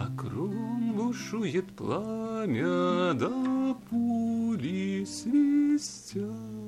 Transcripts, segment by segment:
кругом бушует пламя, да пули свистят.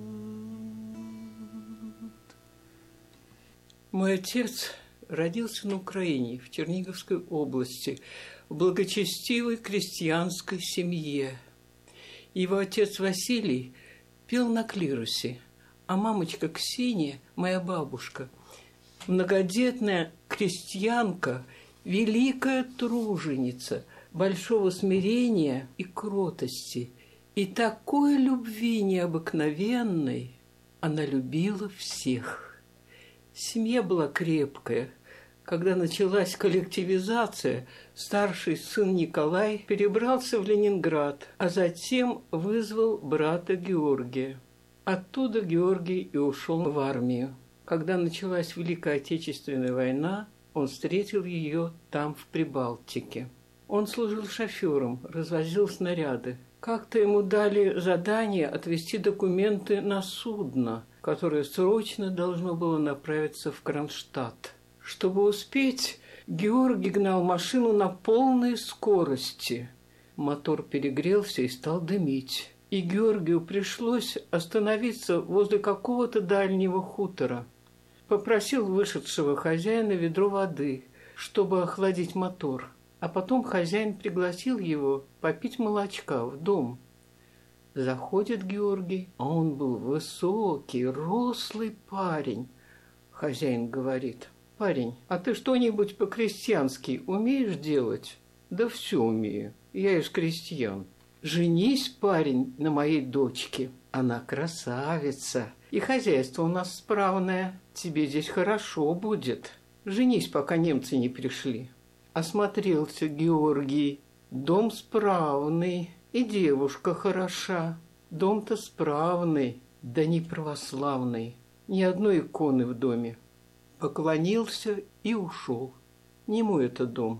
Мой отец родился на Украине, в Черниговской области, в благочестивой крестьянской семье. Его отец Василий пел на клиросе, а мамочка Ксения, моя бабушка, многодетная крестьянка, великая труженица, большого смирения и кротости, и такой любви необыкновенной. Она любила всех. Семья была крепкая. Когда началась коллективизация, старший сын Николай перебрался в Ленинград, а затем вызвал брата Георгия. Оттуда Георгий и ушел в армию. Когда началась Великая Отечественная война, он встретил ее там, в Прибалтике. Он служил шофером, развозил снаряды. Как-то ему дали задание отвезти документы на судно, которое срочно должно было направиться в Кронштадт. Чтобы успеть, Георгий гнал машину на полной скорости. Мотор перегрелся и стал дымить. И Георгию пришлось остановиться возле какого-то дальнего хутора. Попросил вышедшего хозяина ведро воды, чтобы охладить мотор. А потом хозяин пригласил его попить молочка в дом. Заходит Георгий, а он был высокий, рослый парень. Хозяин говорит: «Парень, а ты что-нибудь по-крестьянски умеешь делать?» «Да все умею, я из крестьян». «Женись, парень, на моей дочке. Она красавица, и хозяйство у нас справное. Тебе здесь хорошо будет. Женись, пока немцы не пришли». Осмотрелся Георгий. Дом справный, и девушка хороша. Дом-то справный, да не православный. Ни одной иконы в доме. Поклонился и ушел. Не мой это дом.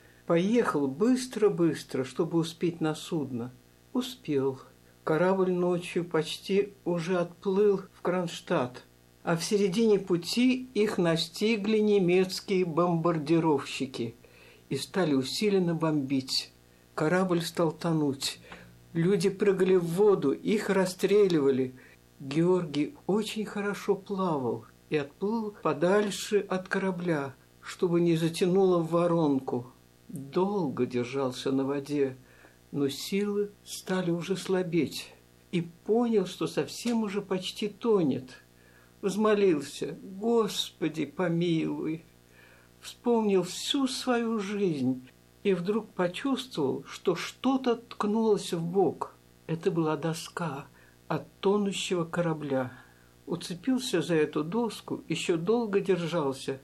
Поехал быстро-быстро, чтобы успеть на судно. Успел. Корабль ночью почти уже отплыл в Кронштадт, а в середине пути их настигли немецкие бомбардировщики и стали усиленно бомбить. Корабль стал тонуть. Люди прыгали в воду, их расстреливали. Георгий очень хорошо плавал и отплыл подальше от корабля, чтобы не затянуло в воронку. Долго держался на воде, но силы стали уже слабеть, и понял, что совсем уже почти тонет. Взмолился: «Господи, помилуй!» Вспомнил всю свою жизнь и вдруг почувствовал, что что-то ткнулось в бок. Это была доска от тонущего корабля. Уцепился за эту доску, еще долго держался.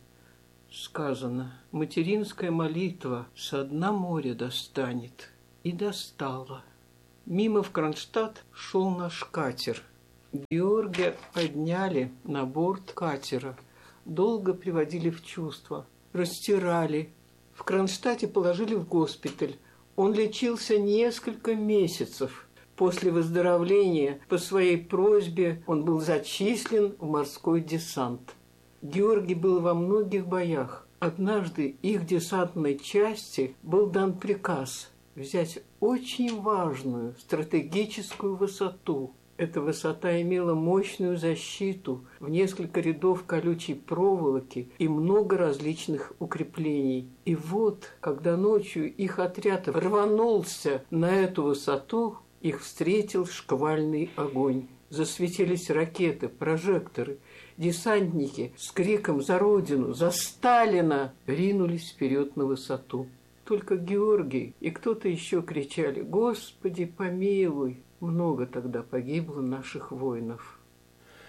Сказано: материнская молитва со дна моря достанет. И достала. Мимо в Кронштадт шел наш катер. Георгия подняли на борт катера. Долго приводили в чувство. Растирали. В Кронштадте положили в госпиталь. Он лечился несколько месяцев. После выздоровления по своей просьбе он был зачислен в морской десант. Георгий был во многих боях. Однажды их десантной части был дан приказ взять очень важную стратегическую высоту. Эта высота имела мощную защиту в несколько рядов колючей проволоки и много различных укреплений. И вот, когда ночью их отряд рванулся на эту высоту, их встретил шквальный огонь. Засветились ракеты, прожекторы. Десантники с криком «За Родину! За Сталина!» ринулись вперед на высоту. Только Георгий и кто-то еще кричали: «Господи, помилуй!» Много тогда погибло наших воинов.